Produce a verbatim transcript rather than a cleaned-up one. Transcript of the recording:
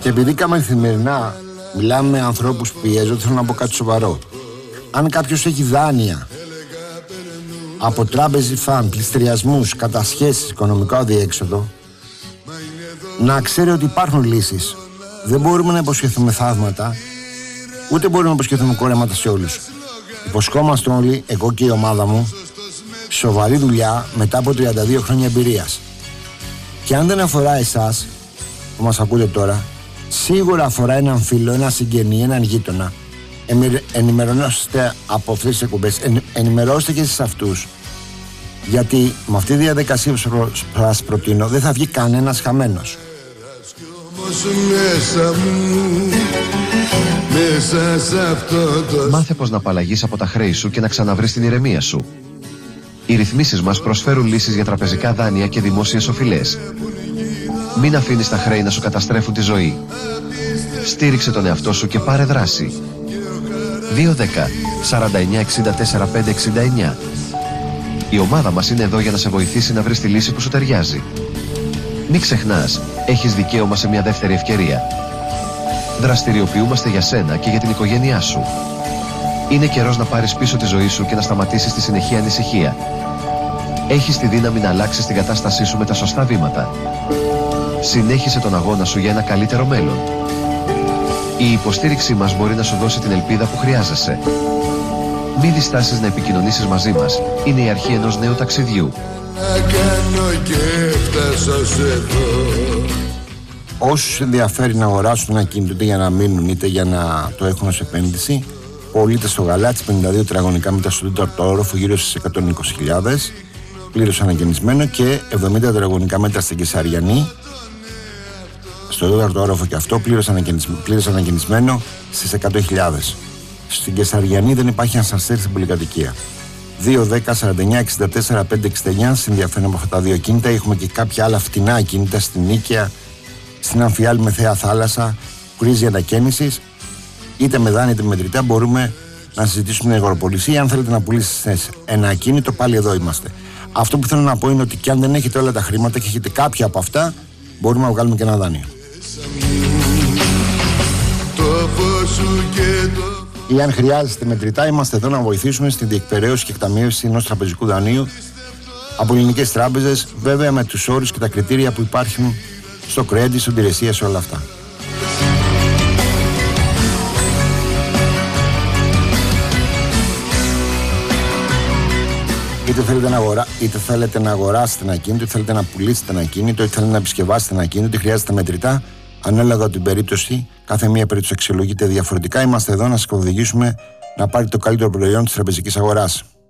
Και επειδή καθημερινά μιλάμε με ανθρώπους που πιέζονται, θέλω να πω κάτι σοβαρό. Αν κάποιος έχει δάνεια από τράπεζι φαν, πληστηριασμούς, κατασχέσεις, οικονομικό αδιέξοδο, να ξέρει ότι υπάρχουν λύσεις. Δεν μπορούμε να υποσχεθούμε θαύματα, ούτε μπορούμε να υποσχεθούμε κόρεματα σε όλους. Υποσχόμαστε όλοι, εγώ και η ομάδα μου, σοβαρή δουλειά μετά από τριάντα δύο χρόνια εμπειρίας. Και αν δεν αφορά εσάς που μας ακούτε τώρα, σίγουρα αφορά έναν φίλο, έναν συγγενή, έναν γείτονα. Ενημερώστε από αυτές τις εκπομπές, ενημερώστε και εσείς αυτούς. Γιατί με αυτή τη διαδικασία που σας προτείνω δεν θα βγει κανένας χαμένος. Μάθε πως να απαλλαγείς από τα χρέη σου και να ξαναβρεις την ηρεμία σου. Οι ρυθμίσεις μας προσφέρουν λύσεις για τραπεζικά δάνεια και δημόσιες οφειλές. Μην αφήνεις τα χρέη να σου καταστρέφουν τη ζωή. Στήριξε τον εαυτό σου και πάρε δράση. δύο δέκα σαράντα εννιά εξήντα τέσσερα πέντε εξήντα εννιά. Η ομάδα μας είναι εδώ για να σε βοηθήσει να βρεις τη λύση που σου ταιριάζει. Μην ξεχνάς, έχεις δικαίωμα σε μια δεύτερη ευκαιρία. Δραστηριοποιούμαστε για σένα και για την οικογένειά σου. Είναι καιρός να πάρεις πίσω τη ζωή σου και να σταματήσεις τη συνεχή ανησυχία. Έχεις τη δύναμη να αλλάξεις την κατάστασή σου με τα σωστά βήματα. Συνέχισε τον αγώνα σου για ένα καλύτερο μέλλον. Η υποστήριξή μας μπορεί να σου δώσει την ελπίδα που χρειάζεσαι. Μην διστάσεις να επικοινωνήσεις μαζί μας. Είναι η αρχή ενός νέου ταξιδιού. Όσους ενδιαφέρει να αγοράσουν ένα κινητό είτε για να μείνουν είτε για να το έχουν ως επένδυση, πωλείται στο Γαλάτσι πενήντα δύο τετραγωνικά μέτρα στο τέταρτο όροφο γύρω στις εκατόν είκοσι χιλιάδες, πλήρως ανακαινισμένο, και εβδομήντα τετραγωνικά μέτρα στην Κεσαριανή, στο τέταρτο όροφο και αυτό, πλήρως ανακαινισμένο, πλήρως ανακαινισμένο στις εκατό χιλιάδες. Στην Κεσαριανή δεν υπάρχει ασανσέρ στην πολυκατοικία. δύο δέκα σαράντα εννιά εξήντα τέσσερα πέντε εξήντα εννιά, συνδιαφέρον από αυτά τα δύο κίνητα. Έχουμε και κάποια άλλα φτηνά κίνητα στην Νίκαια, στην Αμφιάλη με θέα θάλασσα, χρήζει ανακαίνησης, είτε με δάνεια είτε με μετρητά. Μπορούμε να συζητήσουμε την αγοροπολισία. Αν θέλετε να πουλήσετε ένα ακίνητο, πάλι εδώ είμαστε. Αυτό που θέλω να πω είναι ότι και αν δεν έχετε όλα τα χρήματα και έχετε κάποια από αυτά, μπορούμε να βγάλουμε και ένα δάνειο. Ή αν χρειάζεστε μετρητά, είμαστε εδώ να βοηθήσουμε στην διεκπαιρέωση και εκταμείευση ενός τραπεζικού δανείου από ελληνικές τράπεζες, βέβαια με τους όρους και τα κριτήρια που υπάρχουν στο credit, στην υπηρεσία, σε όλα αυτά. Είτε θέλετε, να αγορά... είτε θέλετε να αγοράσετε ένα ακίνητο, είτε θέλετε να πουλήσετε ένα ακίνητο, είτε θέλετε να επισκευάσετε ένα ακίνητο, είτε χρειάζεται μετρητά, ανάλογα την περίπτωση, κάθε μία περίπτωση αξιολογείται διαφορετικά. Είμαστε εδώ να σας οδηγήσουμε να πάρετε το καλύτερο προϊόν της τραπεζικής αγοράς.